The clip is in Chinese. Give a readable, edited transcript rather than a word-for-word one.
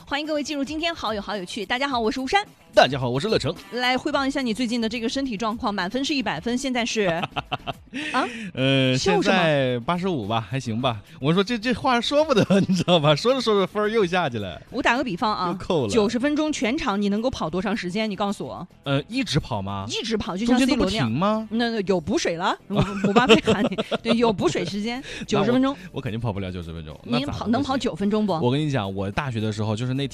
欢迎各位进入今天好有趣。大家好，我是吴珊。 大家好，我是乐成。 来汇报一下你最近的这个身体状况，满分是100分，现在是现在85吧，还行吧。我说这话说不得，你知道吧？说着说着分又下去了。 我打个比方啊， 又扣了。 90分钟全场你能够跑多长时间？你告诉我。 一直跑吗？ 一直跑，就像 C 罗那样。 中间都不停吗？ 那有补水了，姆巴佩喊你，对，有补水时间，90分钟。 我肯定跑不了90分钟。 你能跑9分钟不？ 我跟你讲，我大学的时候就是那